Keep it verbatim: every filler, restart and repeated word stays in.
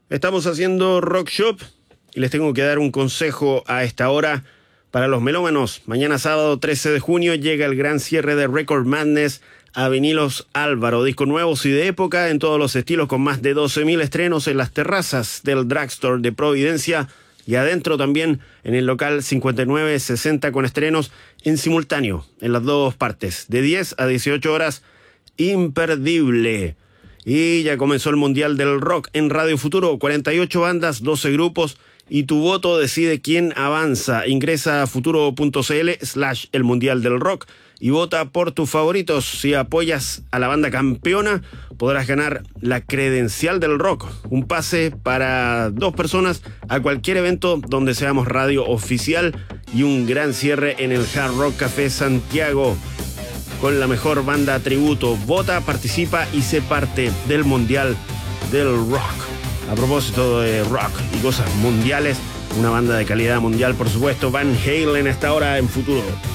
Estamos haciendo Rock Shop y les tengo que dar un consejo a esta hora para los melómanos. Mañana sábado trece de junio llega el gran cierre de Record Madness a Vinilos Álvaro. Discos nuevos y de época en todos los estilos, con más de doce mil estrenos en las terrazas del Drugstore de Providencia y adentro también en el local cincuenta y nueve sesenta, con estrenos en simultáneo en las dos partes, de diez a dieciocho horas. Imperdible. Y ya comenzó el Mundial del Rock en Radio Futuro. cuarenta y ocho bandas, doce grupos, y tu voto decide quién avanza. Ingresa a futuro.cl slash el Mundial del Rock y vota por tus favoritos. Si apoyas a la banda campeona, podrás ganar la credencial del rock, un pase para dos personas a cualquier evento donde seamos radio oficial, y un gran cierre en el Hard Rock Café Santiago con la mejor banda tributo. Vota, participa y sé parte del Mundial del Rock. A propósito de rock y cosas mundiales, una banda de calidad mundial, por supuesto, Van Halen, a esta hora en Futuro.